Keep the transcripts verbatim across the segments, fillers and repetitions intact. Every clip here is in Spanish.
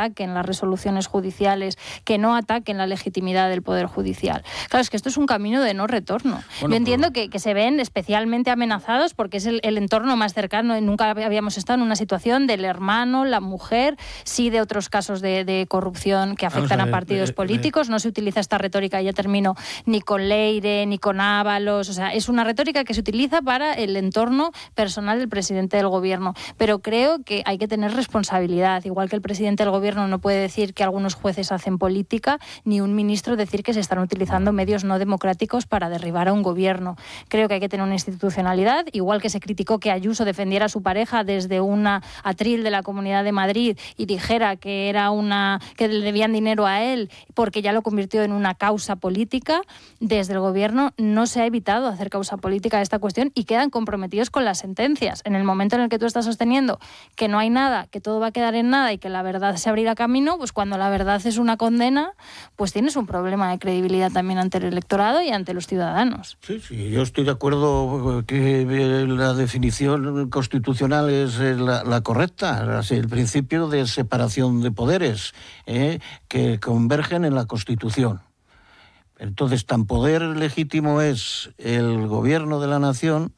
ataquen las resoluciones judiciales, que no ataquen la legitimidad del Poder Judicial. Claro, es que esto es un camino de no retorno. Bueno, Yo entiendo pero... que, que se ven especialmente amenazados porque es el, el entorno más cercano. Nunca habíamos estado en una situación del hermano, la mujer, sí de otros casos de, de corrupción que afectan a, ver, a partidos eh, políticos. Eh, no se utiliza esta retórica, ya termino, ni con Leire, ni con Ábalos. O sea, es una retórica que se utiliza para el entorno personal del presidente del gobierno. Pero creo que hay que tener responsabilidad. Igual que el presidente del gobierno no puede decir que algunos jueces hacen política, ni un ministro decir que se están utilizando medios no democráticos para derribar a un gobierno. Creo que hay que tener una institucionalidad, igual que se criticó que Ayuso defendiera a su pareja desde una atril de la Comunidad de Madrid y dijera que era una que le debían dinero a él porque ya lo convirtió en una causa política. Desde el gobierno no se ha evitado hacer causa política de esta cuestión y quedan comprometidos con las sentencias. En el momento en el que tú estás sosteniendo que no hay nada, que todo va a quedar en nada y que la verdad se abrirá camino, pues cuando la verdad es una condena, pues tienes un problema de credibilidad también ante el electorado y ante los ciudadanos. Sí, sí, yo estoy de acuerdo que la definición constitucional es la, la correcta, el principio de separación de poderes, eh, que convergen en la Constitución. Entonces, tan poder legítimo es el gobierno de la nación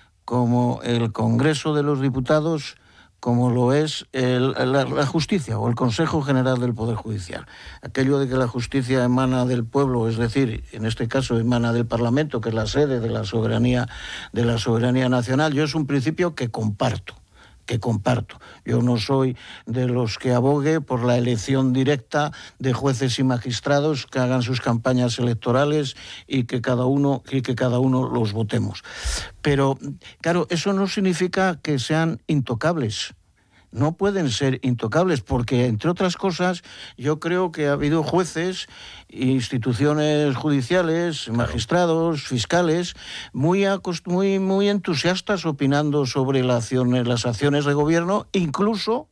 como el Congreso de los Diputados, como lo es el, la, la justicia o el Consejo General del Poder Judicial. Aquello de que la justicia emana del pueblo, es decir, en este caso emana del Parlamento, que es la sede de la soberanía, de la soberanía nacional, yo es un principio que comparto. que comparto. Yo no soy de los que abogue por la elección directa de jueces y magistrados que hagan sus campañas electorales y que cada uno y que cada uno los votemos. Pero, claro, eso no significa que sean intocables. No pueden ser intocables porque, entre otras cosas, yo creo que ha habido jueces, instituciones judiciales, magistrados, fiscales, muy, acost- muy, muy entusiastas opinando sobre la acción, las acciones de gobierno, incluso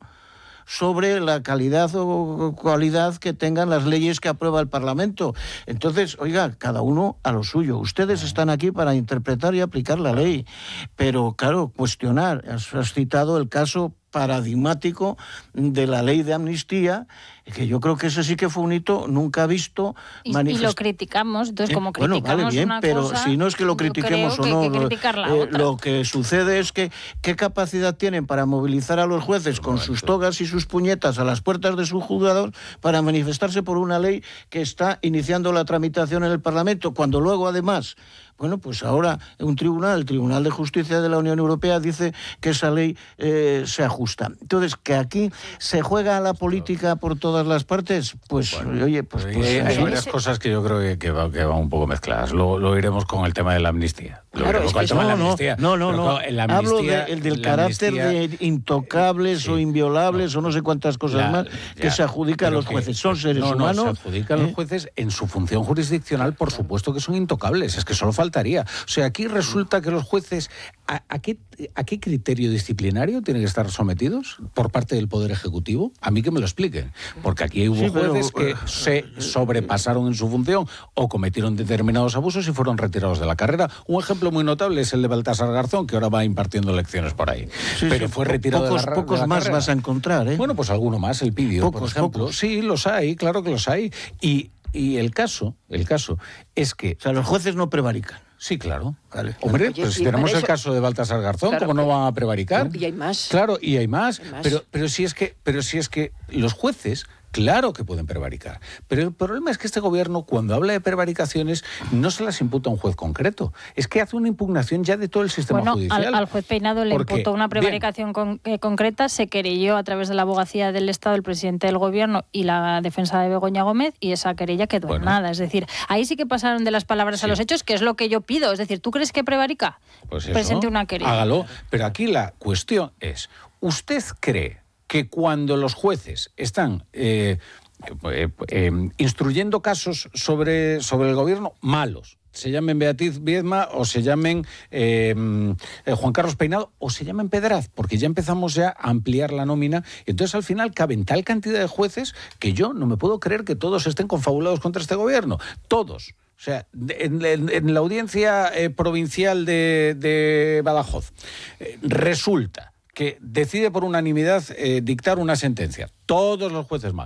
sobre la calidad o cualidad que tengan las leyes que aprueba el Parlamento. Entonces, oiga, cada uno a lo suyo. Ustedes están aquí para interpretar y aplicar la ley, pero, claro, cuestionar. Has, has citado el caso paradigmático de la ley de amnistía, que yo creo que ese sí que fue un hito nunca visto. Y, manifest... y lo criticamos, entonces como criticamos bueno, vale, bien, una pero cosa, si no es que lo critiquemos o no, que lo, eh, lo que sucede es que qué capacidad tienen para movilizar a los jueces con sus togas y sus puñetas a las puertas de sus juzgados para manifestarse por una ley que está iniciando la tramitación en el Parlamento, cuando luego además, bueno, pues ahora un tribunal, el Tribunal de Justicia de la Unión Europea, dice que esa ley eh, se ajusta. Entonces, que aquí se juega la política por todas las partes, pues, bueno, oye, pues... pues hay, hay varias cosas que yo creo que, que, va, que van un poco mezcladas. Luego lo iremos con el tema de la amnistía. Claro, es que no, no, amnistía. no, no, no. Amnistía, hablo de, el del carácter amnistía, de intocables sí, o inviolables no, o no sé cuántas cosas la, más que ya, se adjudican a los jueces. Que, son seres no, humanos. No, se adjudican ¿eh? los jueces en su función jurisdiccional, por supuesto que son intocables. Es que solo faltaría. O sea, aquí resulta que los jueces, ¿a, a, qué, ¿a qué criterio disciplinario tienen que estar sometidos por parte del Poder Ejecutivo? A mí que me lo expliquen. Porque aquí hubo sí, jueces pero, que se sobrepasaron en su función o cometieron determinados abusos y fueron retirados de la carrera. Un ejemplo muy notable es el de Baltasar Garzón, que ahora va impartiendo lecciones por ahí. Sí, pero sí, fue retirado pocos, de la, pocos de la más carrera. Vas a encontrar, ¿eh? Bueno, pues alguno más, el Pidio, pocos, por ejemplo. Pocos. Sí, los hay, claro que los hay. Y, y el caso, el caso es que... O sea, los jueces no prevarican. Sí, claro. Vale. Hombre, Oye, pues sí, tenemos eso... el caso de Baltasar Garzón, claro, ¿cómo no van a prevaricar? Y hay más. Claro, y hay más. Hay más. Pero, pero si es que, pero si es que los jueces, claro que pueden prevaricar. Pero el problema es que este gobierno, cuando habla de prevaricaciones, no se las imputa a un juez concreto. Es que hace una impugnación ya de todo el sistema bueno, judicial. Al, al juez Peinado le Porque, imputó una prevaricación con, eh, concreta, se querelló a través de la abogacía del Estado, el presidente del gobierno y la defensa de Begoña Gómez, y esa querella quedó bueno, en nada. Es decir, ahí sí que pasaron de las palabras sí. a los hechos, que es lo que yo pido. Es decir, ¿tú crees que prevarica? Pues eso, presente una querella. Hágalo. Pero aquí la cuestión es, ¿usted cree que cuando los jueces están eh, eh, eh, instruyendo casos sobre, sobre el gobierno malos, se llamen Beatriz Viedma o se llamen eh, eh, Juan Carlos Peinado o se llamen Pedraz, porque ya empezamos ya a ampliar la nómina, y entonces al final caben tal cantidad de jueces que yo no me puedo creer que todos estén confabulados contra este gobierno, todos. O sea, en, en, en la audiencia eh, provincial de, de Badajoz eh, resulta que decide por unanimidad eh, dictar una sentencia, todos los jueces malos.